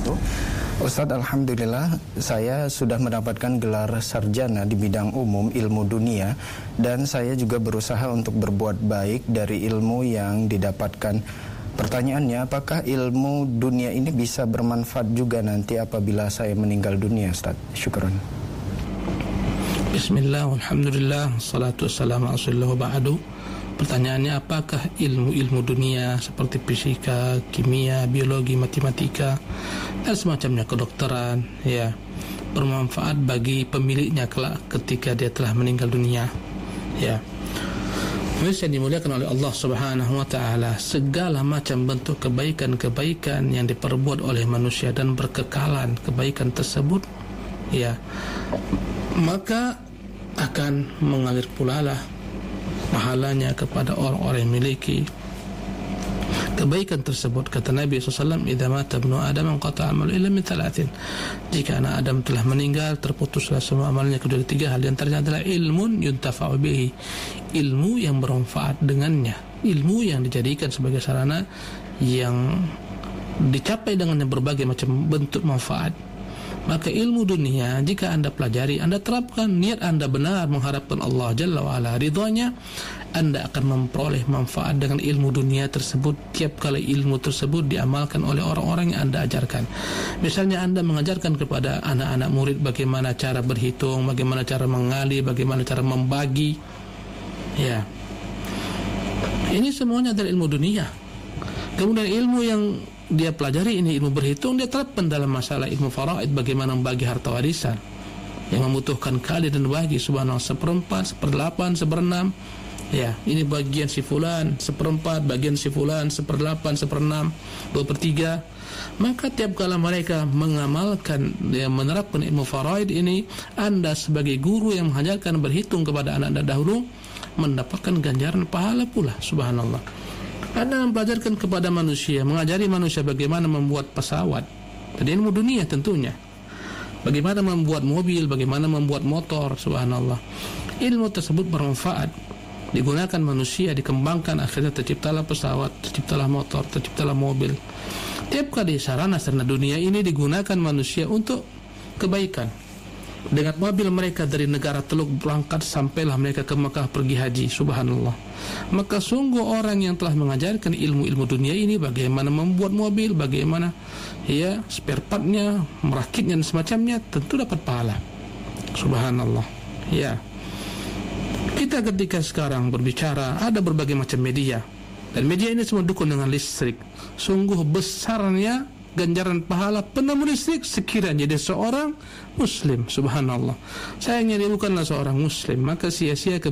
wabarakatuh. Ustadz, alhamdulillah saya sudah mendapatkan gelar sarjana di bidang umum ilmu dunia, dan saya juga berusaha untuk berbuat baik dari ilmu yang didapatkan. Pertanyaannya, apakah ilmu dunia ini bisa bermanfaat juga nanti apabila saya meninggal dunia, Ustadz? Syukran. Bismillah, alhamdulillah, salatu wassalamu ala rasulillah wa ba'du. Pertanyaannya, apakah ilmu-ilmu dunia seperti fisika, kimia, biologi, matematika dan semacamnya, kedokteran, ya, bermanfaat bagi pemiliknya kelak ketika dia telah meninggal dunia? Ya. Yang dimuliakan oleh Allah Subhanahu wa taala, segala macam bentuk kebaikan-kebaikan yang diperbuat oleh manusia dan berkekalan kebaikan tersebut, ya, maka akan mengalir pula lah pahalanya kepada orang-orang yang memiliki kebaikan tersebut. Kata Nabi SAW, "Idza mata ibnu Adam qata'a amalu illa min thalathin." Jika anak Adam telah meninggal, terputuslah semua amalnya kecuali 3 hal. Di antaranya adalah ilmun yuntafa'u bihi, ilmu yang bermanfaat dengannya, ilmu yang dijadikan sebagai sarana yang dicapai dengannya berbagai macam bentuk manfaat. Maka ilmu dunia, jika Anda pelajari, Anda terapkan, niat Anda benar mengharapkan Allah Jalla wa'ala ridhonya, Anda akan memperoleh manfaat dengan ilmu dunia tersebut tiap kali ilmu tersebut diamalkan oleh orang-orang yang Anda ajarkan. Misalnya Anda mengajarkan kepada anak-anak murid bagaimana cara berhitung, bagaimana cara mengali, bagaimana cara membagi, ya, ini semuanya adalah ilmu dunia. Kemudian ilmu yang dia pelajari ini, ilmu berhitung, dia terapkan dalam masalah ilmu faraid, bagaimana membagi harta warisan yang membutuhkan kali dan bagi, subhanallah, 1/4, 1/8, 1/6. Ya, ini bagian si fulan 1/4, bagian si fulan 1/8, 1/6, 2/3. Maka tiap kala mereka mengamalkan, menerapkan ilmu faraid ini, Anda sebagai guru yang mengajarkan berhitung kepada anak-anak dahulu mendapatkan ganjaran pahala pula, subhanallah. Anda mempelajarkan kepada manusia, mengajari manusia bagaimana membuat pesawat, dan ilmu dunia tentunya, bagaimana membuat mobil, bagaimana membuat motor, subhanallah. Ilmu tersebut bermanfaat, digunakan manusia, dikembangkan, akhirnya terciptalah pesawat, terciptalah motor, terciptalah mobil. Tiap kali sarana-sarana dunia ini digunakan manusia untuk kebaikan. Dengan mobil mereka dari negara Teluk berangkat sampailah mereka ke Mekah pergi haji, subhanallah. Maka sungguh orang yang telah mengajarkan ilmu-ilmu dunia ini, bagaimana membuat mobil, bagaimana, ya, spare partnya, merakitnya dan semacamnya, tentu dapat pahala, subhanallah. Ya, kita ketika sekarang berbicara, ada berbagai macam media, dan media ini semua dukung dengan listrik. Sungguh besarnya ganjaran pahala penemu listrik sekiranya dia seorang muslim, subhanallah. Sayangnya dia bukanlah seorang muslim, maka sia-sia